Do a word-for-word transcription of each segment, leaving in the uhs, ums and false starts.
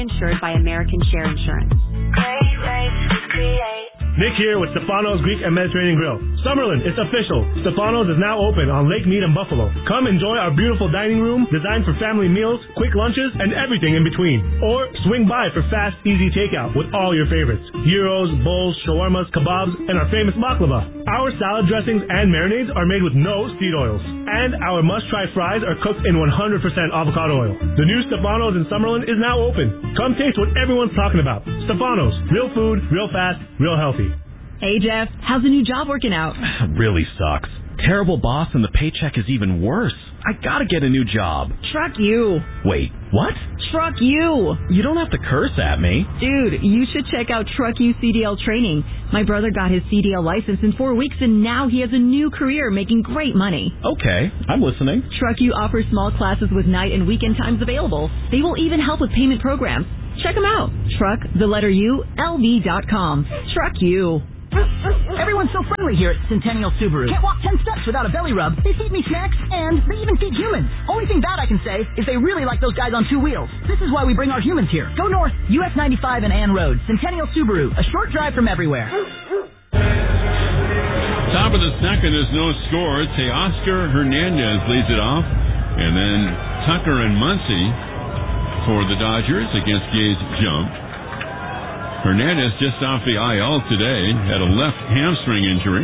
Insured by American Share Insurance. Great rates with Create. Nick here with Stefano's Greek and Mediterranean Grill. Summerlin, it's official. Stefano's is now open on Lake Mead and Buffalo. Come enjoy our beautiful dining room designed for family meals, quick lunches, and everything in between. Or swing by for fast, easy takeout with all your favorites. Gyros, bowls, shawarmas, kebabs, and our famous baklava. Our salad dressings and marinades are made with no seed oils. And our must-try fries are cooked in one hundred percent avocado oil. The new Stefano's in Summerlin is now open. Come taste what everyone's talking about. Stefano's. Real food, real fast, real healthy. Hey, Jeff. How's the new job working out? Really sucks. Terrible boss and the paycheck is even worse. I gotta get a new job. Truck you. Wait, what? Truck you. You don't have to curse at me. Dude, you should check out Truck You C D L training. My brother got his C D L license in four weeks and now he has a new career making great money. Okay, I'm listening. Truck You offers small classes with night and weekend times available. They will even help with payment programs. Check them out. Truck, the letter U, L V dot com. Truck You. Everyone's so friendly here at Centennial Subaru. Can't walk ten steps without a belly rub. They feed me snacks, and they even feed humans. Only thing bad I can say is they really like those guys on two wheels. This is why we bring our humans here. Go north, U S ninety-five and Ann Road. Centennial Subaru, a short drive from everywhere. Top of the second, there's no score. Teoscar Hernandez leads it off, and then Tucker and Muncy for the Dodgers against Gage Jump. Hernandez just off the I L today, had a left hamstring injury.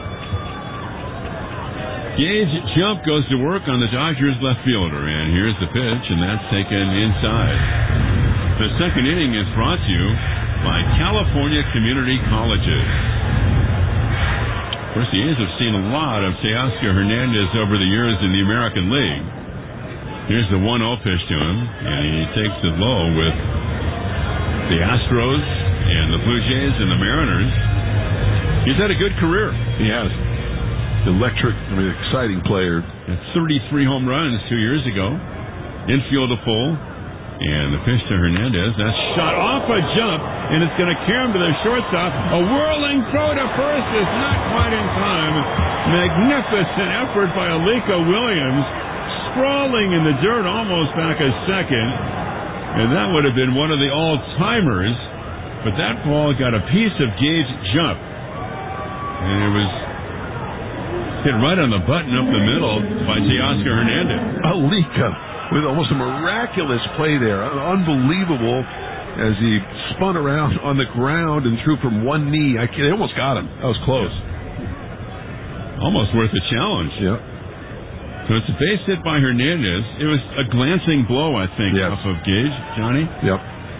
Gage Jump goes to work on the Dodgers left fielder, and here's the pitch, and that's taken inside. The second inning is brought to you by California Community Colleges. Of course, the A's have seen a lot of Teoscar Hernandez over the years in the American League. Here's the one oh pitch to him, and he takes it low with the Astros and the Blue Jays and the Mariners. He's had a good career. He has. Electric, I mean, exciting player. Had thirty-three home runs two years ago. Infield a full. And the pitch to Hernandez. That's shot off a jump, and it's going to carry him to the shortstop. A whirling throw to first is not quite in time. Magnificent effort by Alika Williams. Sprawling in the dirt, almost back a second. And that would have been one of the all-timers, but that ball got a piece of Gage Jump. And it was hit right on the button up the middle by Teoscar Hernandez. Alika with almost a miraculous play there. Unbelievable as he spun around on the ground and threw from one knee. I, they almost got him. That was close. Yeah. Almost worth a challenge. Yeah. So it's a base hit by Hernandez. It was a glancing blow, I think, yes. off of Gage, Johnny. Yep.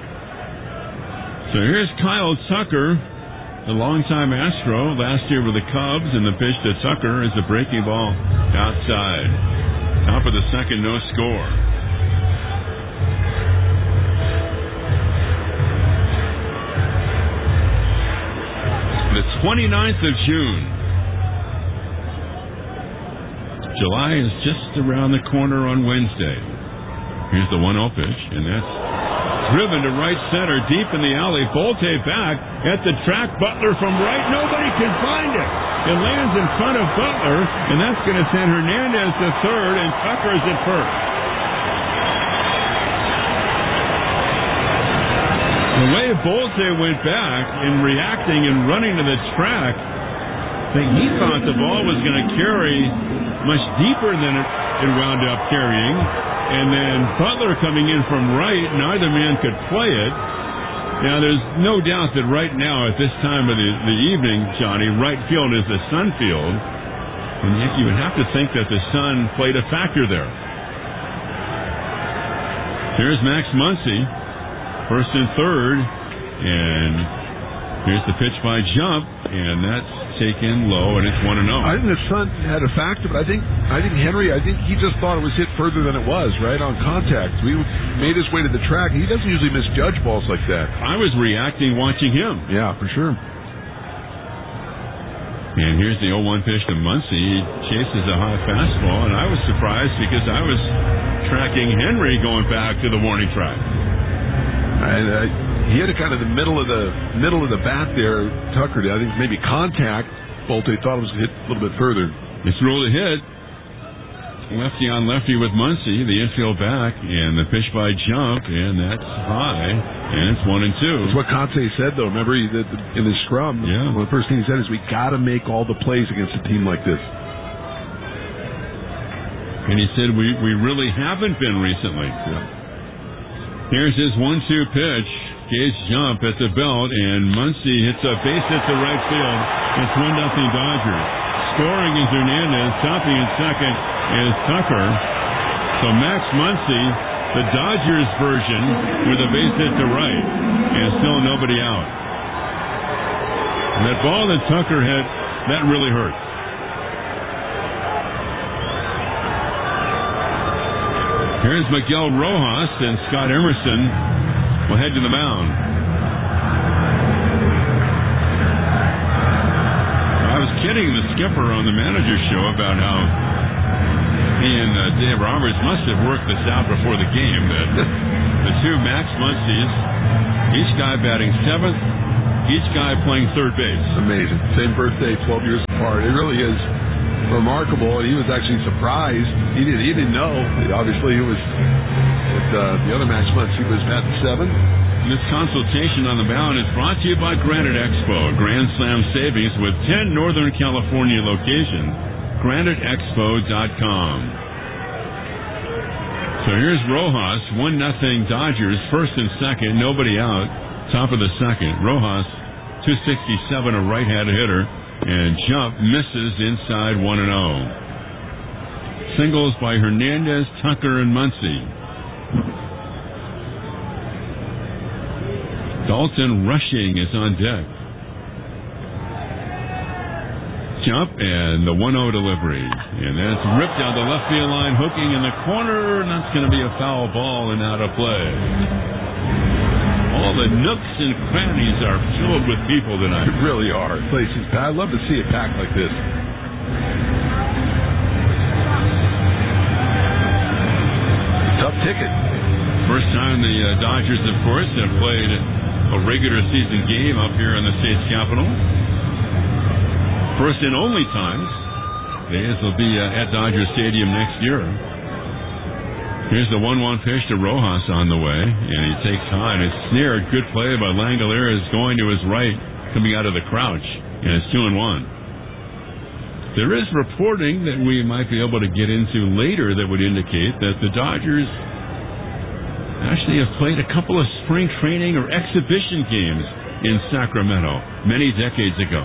So here's Kyle Tucker, the longtime Astro, last year with the Cubs, and the pitch to Tucker is a breaking ball outside. Top of the second, no score. The twenty-ninth of June. July is just around the corner on Wednesday. Here's the one oh pitch, and that's driven to right center, deep in the alley. Bolte back at the track. Butler from right. Nobody can find it. It lands in front of Butler, and that's going to send Hernandez to third, and Tucker's at first. The way Bolte went back in reacting and running to the track, I think he thought the ball was going to carry much deeper than it, it wound up carrying. And then Butler coming in from right, neither man could play it. Now, there's no doubt that right now, at this time of the, the evening, Johnny, right field is the sun field. And yet you would have to think that the sun played a factor there. Here's Max Muncy, first and third. And here's the pitch by Jump, and that's taken low, and it's one and oh. I think the sun had a factor, but I think I think Henry, I think he just thought it was hit further than it was, right, on contact. We made his way to the track. He doesn't usually misjudge balls like that. I was reacting watching him. Yeah, for sure. And here's the oh one pitch to Muncy. He chases a high fastball, and I was surprised because I was tracking Henry going back to the warning track. And uh, he hit it kind of the middle of the middle of the bat there. Tucker did. I think maybe contact. Bolte thought it was hit a little bit further. It's ruled a hit. lefty on lefty with Muncy, the infield back, and the pitch by Jump, and that's high, and it's one and two. That's what Conte said, though. Remember, he, the, the, in his scrum, yeah. one of the first things he said is, we got to make all the plays against a team like this. And he said, we, we really haven't been recently. Yeah. Here's his one two pitch. Gage Jump at the belt, and Muncy hits a base hit to right field. It's one nothing Dodgers. Scoring is Hernandez. Topping in second is Tucker. So Max Muncy, the Dodgers version, with a base hit to right, and still nobody out. And that ball that Tucker hit, that really hurt. Here's Miguel Rojas, and Scott Emerson will head to the mound. I was kidding the skipper on the manager show about how he and uh, Dave Roberts must have worked this out before the game, that the two Max Muncies, each guy batting seventh, each guy playing third base. Amazing. Same birthday, twelve years apart. It really is remarkable, and he was actually surprised. He didn't, he didn't know. Obviously, he was with uh, the other Max Muncy was batting seven. This consultation on the mound is brought to you by Granite Expo, Grand Slam savings with ten Northern California locations. Granite Expo dot com. So here's Rojas, one nothing Dodgers, first and second, nobody out. Top of the second. Rojas, two sixty-seven, a right-handed hitter. And Jump misses inside one and oh. Singles by Hernandez, Tucker, and Muncy. Dalton Rushing is on deck. Jump and the one oh delivery. And that's ripped down the left field line, hooking in the corner, and that's going to be a foul ball and out of play. All the nooks and crannies are filled with people tonight. They really are. Places. I'd love to see a pack like this. Tough ticket. First time the uh, Dodgers, of course, have played a regular season game up here in the state's capital. First and only times. This will be uh, at Dodger Stadium next year. Here's the one one pitch to Rojas on the way, and he takes high, and it's snared. Good play by Langolier, is going to his right, coming out of the crouch, and it's two and one. There is reporting that we might be able to get into later that would indicate that the Dodgers actually have played a couple of spring training or exhibition games in Sacramento many decades ago.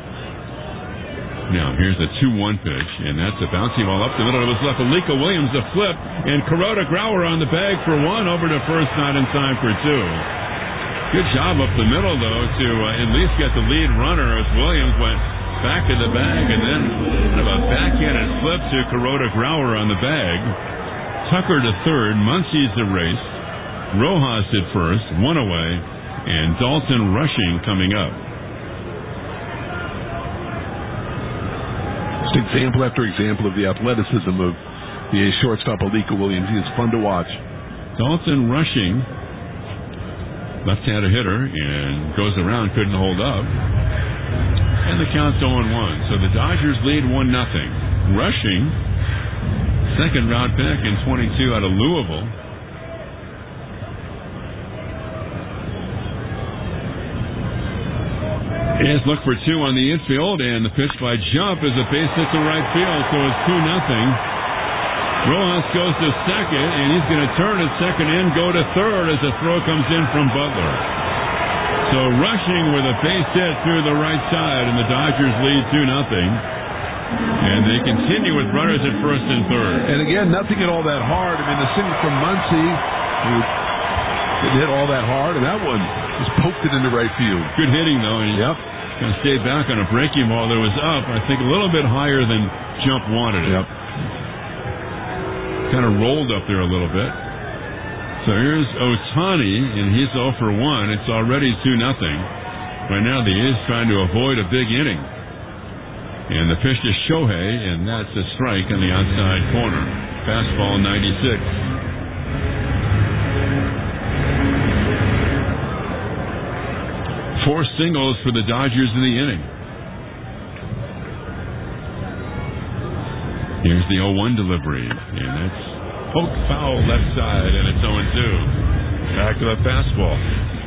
Now, here's the two one pitch, and that's a bouncy ball up the middle. It was left Alika Williams a flip, and Kuroda Grauer on the bag for one, over to first, not in time for two. Good job up the middle, though, to uh, at least get the lead runner as Williams went back in the bag, and then kind of a backhanded flip to Kuroda Grauer on the bag. Tucker to third, Muncy's erased, Rojas at first, one away, and Dalton Rushing coming up. Just example after example of the athleticism of the shortstop Alika Williams. He is fun to watch. Dalton Rushing, left-handed hitter, and goes around, couldn't hold up. And the count's oh and one. So the Dodgers lead one nothing. Rushing, second round pick in twenty-two out of Louisville. Is look for two on the infield, and the pitch by Jump is a base hit to right field, so it's two nothing. Rojas goes to second, and he's going to turn at second and go to third as the throw comes in from Butler. So Rushing with a base hit through the right side, and the Dodgers lead two nothing. And they continue with runners at first and third. And again, nothing at all that hard. I mean, the single from Muncy, who didn't hit all that hard, and that one just poked it into right field. Good hitting, though. And yep. Kind of stayed back on a breaking ball that was up, I think, a little bit higher than Jump wanted it. Yep. Kind of rolled up there a little bit. So here's Ohtani, and he's oh for one. It's already two nothing. Right now, the A's trying to avoid a big inning. And the pitch to Shohei, and that's a strike on the outside corner. Fastball ninety-six. Four singles for the Dodgers in the inning. Here's the oh one delivery, and that's poke foul left side, and it's oh and two. Back to the fastball.